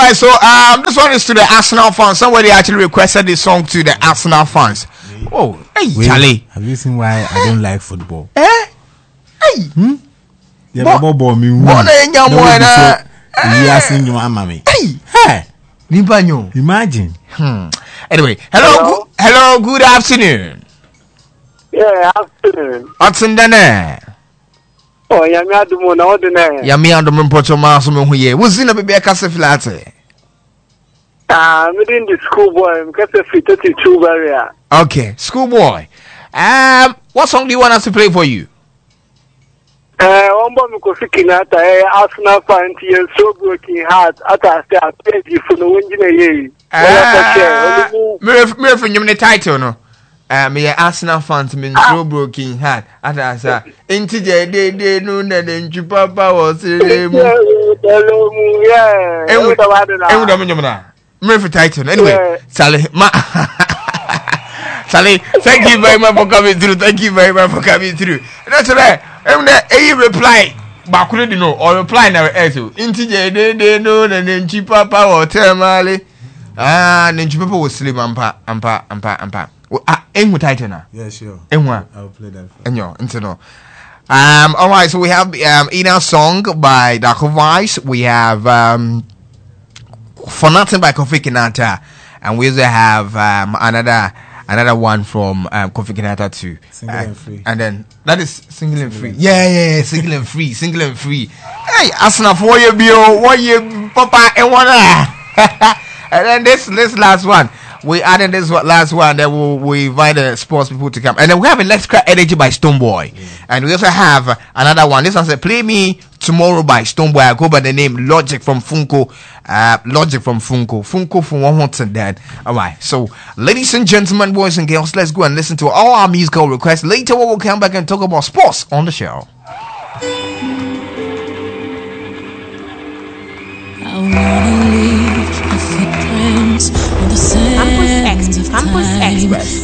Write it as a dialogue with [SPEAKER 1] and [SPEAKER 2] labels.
[SPEAKER 1] right, so this one is to the Arsenal fans. Somebody actually requested this song to the Arsenal fans. Oh, hey, Charlie.
[SPEAKER 2] Have you seen why I don't like football?
[SPEAKER 1] Hey.
[SPEAKER 2] Yeah, football me. Hey. Imagine.
[SPEAKER 1] Anyway, hello, good afternoon.
[SPEAKER 3] Yeah, afternoon.
[SPEAKER 1] What's in there?
[SPEAKER 3] Oh, Yami Adumo na ordinary.
[SPEAKER 1] Yami Adumo Porto Maso Muye. Who's in a baby Casafilate?
[SPEAKER 3] Within the schoolboy, because of 32 barrier.
[SPEAKER 1] Okay, schoolboy. What song do you want us to play for you?
[SPEAKER 3] One bomb Kofi Kinata, Arsenal fan, and so broken heart. At I paid you for the winning
[SPEAKER 1] me from the title, no. Me Arsenal fans me so broken heart. At I say, into the day, no, then you papa was
[SPEAKER 3] yeah.
[SPEAKER 1] Me for title. Anyway, Sally, Sally, thank you very much for coming through. Thank you very much for coming through. That's right. A reply. Bakuno no or reply na eso. Into the day, no, then you papa or tell Mali. Then you papa was sleep ampa. Engu title na.
[SPEAKER 2] Yeah, sure.
[SPEAKER 1] Enwa.
[SPEAKER 2] I'll play that.
[SPEAKER 1] Enyo, no. All right, so we have in our song by Darko Vice. We have For Nothing by Kofi Kinata, and we also have another one from Kofi Kinata too.
[SPEAKER 2] Single and Free.
[SPEAKER 1] And then that is Single and Free. Yeah, Single and Free. Hey, Asna for you, Bio, what you papa and one. And then this last one. We added this last one that we invite the sports people to come. And then we have Electrical Energy by Stonebwoy. Yeah. And we also have another one. This one says Play Me Tomorrow by Stonebwoy. I go by the name Logic from Funko. Funko from one and that. Alright. So ladies and gentlemen, boys and girls, let's go and listen to all our musical requests. Later we will come back and talk about sports on the show.
[SPEAKER 4] I